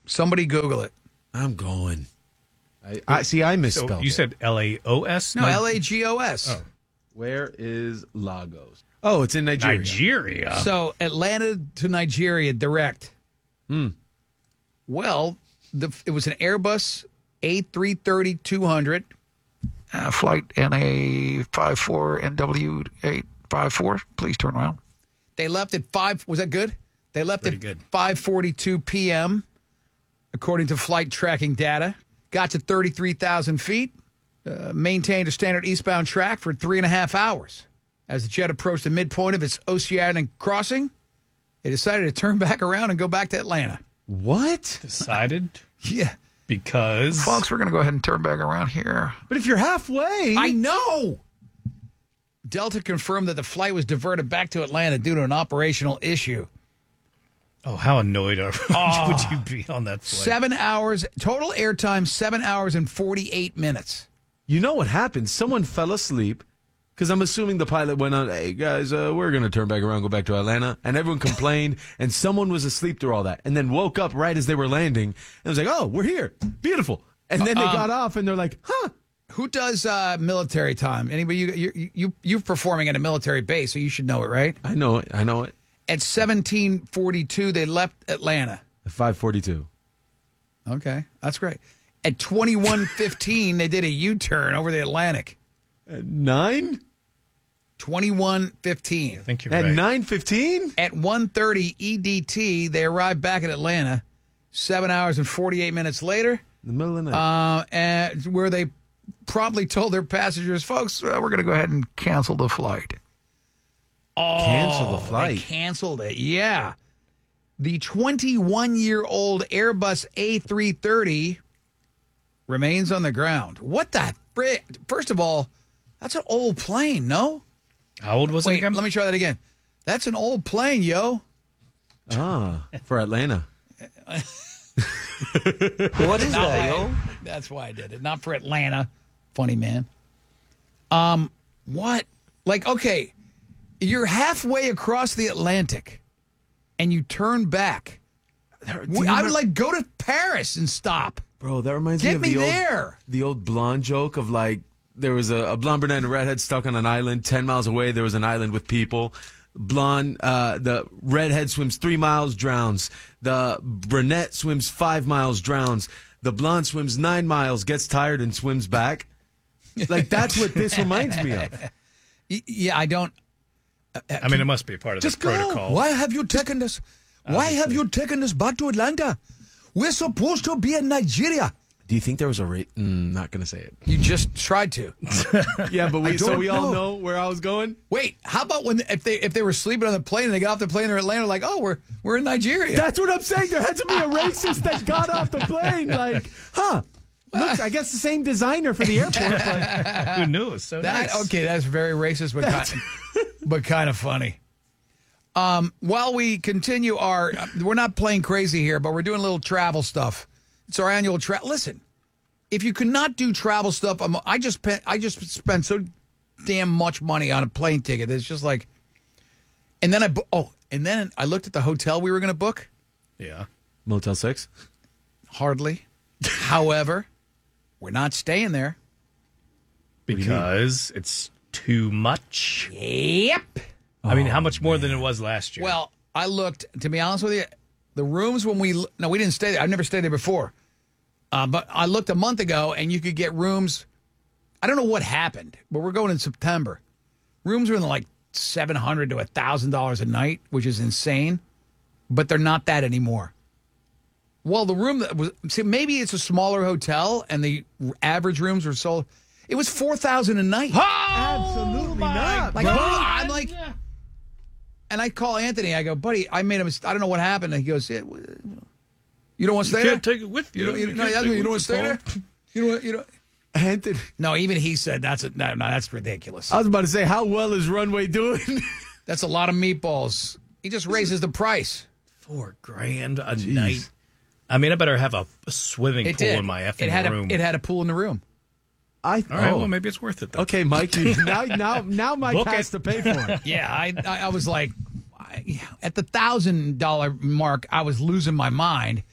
Somebody Google it. I'm going. I misspelled it. You said Laos? No, Lagos. Oh. Where is Lagos? Oh, it's in Nigeria. Nigeria. So Atlanta to Nigeria direct. Well, it was an Airbus A330-200 flight NA54NW854. Please turn around. They left at 5. Was that good? They left Pretty at good. 5:42 p.m. according to flight tracking data. Got to 33,000 feet. Maintained a standard eastbound track for 3.5 hours. As the jet approached the midpoint of its oceanic crossing, they decided to turn back around and go back to Atlanta. What? Decided? Yeah. Because? Folks, we're going to go ahead and turn back around here. But if you're halfway. I know! Delta confirmed that the flight was diverted back to Atlanta due to an operational issue. Oh, how annoyed would you be on that flight? 7 hours, total airtime, 7 hours and 48 minutes. You know what happened? Someone fell asleep because I'm assuming the pilot went on, hey, guys, we're going to turn back around, go back to Atlanta. And everyone complained, and someone was asleep through all that and then woke up right as they were landing and was like, oh, we're here. Beautiful. And then they got off, and they're like, huh. Who does military time? Anybody? You're performing at a military base, so you should know it, right? I know it. At 17:42, they left Atlanta. At 5:42. Okay, that's great. At 21:15, they did a U-turn over the Atlantic. At 9? 21:15. I think you're At right. 9:15? At 1:30 EDT, they arrived back in Atlanta 7 hours and 48 minutes later. In the middle of the night. And where they promptly told their passengers, folks, we're going to go ahead and cancel the flight. Cancel the flight. They canceled it, yeah. The 21-year-old Airbus A330 remains on the ground. What the frick? First of all, that's an old plane, no? How old was it Wait, again? let me try that again. That's an old plane, yo. For Atlanta. What is that, yo? That's why I did it. Not for Atlanta. Funny man. What? Like, okay, you're halfway across the Atlantic and you turn back. I would like go to Paris and stop. Bro, that reminds Get me me of there. the old blonde joke of like, there was a blonde brunette and a redhead stuck on an island. 10 miles away, there was an island with people. The redhead swims 3 miles, drowns. The brunette swims 5 miles, drowns. The blonde swims 9 miles, gets tired, and swims back. Like, that's what this reminds me of. Yeah, I don't. I mean, it must be a part of Just the protocol. go. Why have you taken this? Why have you taken us back to Atlanta? We're supposed to be in Nigeria. Do you think there was a rate? Not going to say it. You just tried to. Yeah, but we all know. know where I was going? Wait, how about if they were sleeping on the plane and they got off the plane in Atlanta, like, oh, we're in Nigeria. That's what I'm saying. There had to be a racist that got off the plane. Like, looks, I guess the same designer for the airport. But Who knew? It was so nice. Okay, that's very racist, but kind of funny. While we continue we're not playing crazy here, but we're doing a little travel stuff. It's our annual Listen, if you could not do travel stuff, I just spent so damn much money on a plane ticket. It's just like, and then I looked at the hotel we were going to book. Yeah. Motel 6? Hardly. However, we're not staying there. Because it's too much. Yep. I mean, how much more than it was last year? Well, I looked, to be honest with you, the rooms we didn't stay there. I've never stayed there before. But I looked a month ago, and you could get rooms. I don't know what happened, but we're going in September. Rooms are in like $700 to $1,000 a night, which is insane. But they're not that anymore. Well, the room that was, maybe it's a smaller hotel, and the average rooms were sold. It was $4,000 a night. Absolutely not. Like, I'm like, and I call Anthony. I go, buddy, I made a mistake. I don't know what happened. And he goes, you don't want to stay you there? can't take it with you. You don't want to stay there? You don't. Anthony. No, even he said that's ridiculous. I was about to say, how well is Runway doing? That's a lot of meatballs. He just raises the price. $4,000 a night. I mean, I better have a swimming pool in my effing room. It had a pool in the room. All right, well, maybe it's worth it, then. Okay, Mike. Now Mike has to pay for it. Yeah, I was like, at the $1,000 mark, I was losing my mind.